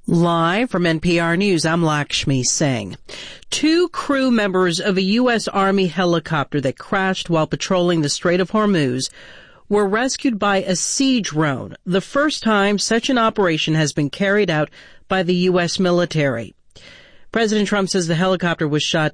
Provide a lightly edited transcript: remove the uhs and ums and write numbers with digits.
Live from NPR News, I'm Lakshmi Singh. 2 crew members of a U.S. Army helicopter that crashed while patrolling the Strait of Hormuz were rescued by a sea drone, the first time such an operation has been carried out by the U.S. military. President Trump says the helicopter was shot